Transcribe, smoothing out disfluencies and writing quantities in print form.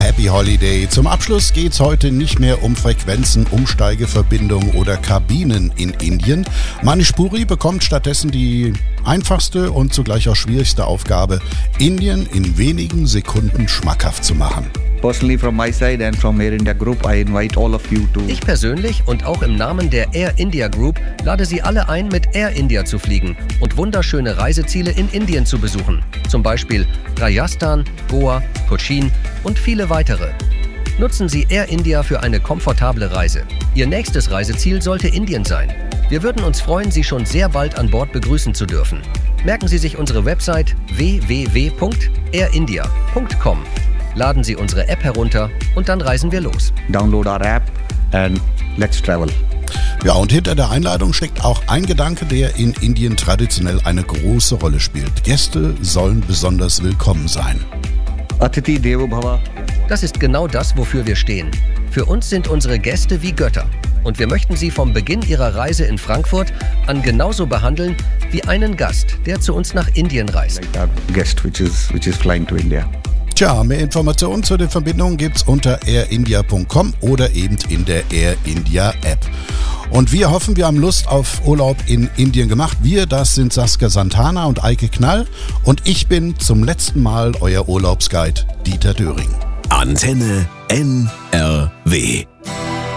Happy Holiday. Zum Abschluss geht's heute nicht mehr um Frequenzen, Umsteigeverbindungen oder Kabinen in Indien. Manipuri bekommt stattdessen die einfachste und zugleich auch schwierigste Aufgabe, Indien in wenigen Sekunden schmackhaft zu machen. Personally from my side and from Air India Group, I invite all of you to. Ich persönlich und auch im Namen der Air India Group lade Sie alle ein, mit Air India zu fliegen und wunderschöne Reiseziele in Indien zu besuchen. Zum Beispiel Rajasthan, Goa, Cochin und viele weitere. Nutzen Sie Air India für eine komfortable Reise. Ihr nächstes Reiseziel sollte Indien sein. Wir würden uns freuen, Sie schon sehr bald an Bord begrüßen zu dürfen. Merken Sie sich unsere Website www.airindia.com. Laden Sie unsere App herunter und dann reisen wir los. Download our app and let's travel. Ja, und hinter der Einladung steckt auch ein Gedanke, der in Indien traditionell eine große Rolle spielt. Gäste sollen besonders willkommen sein. Atithi Devo Bhava. Das ist genau das, wofür wir stehen. Für uns sind unsere Gäste wie Götter. Und wir möchten sie vom Beginn ihrer Reise in Frankfurt an genauso behandeln wie einen Gast, der zu uns nach Indien reist. Like our guest which is flying to India. Tja, mehr Informationen zu den Verbindungen gibt's unter airindia.com oder eben in der Air India App. Und wir hoffen, wir haben Lust auf Urlaub in Indien gemacht. Wir, das sind Saskia Santana und Eike Knall. Und ich bin zum letzten Mal euer Urlaubsguide Dieter Döring. Antenne NRW.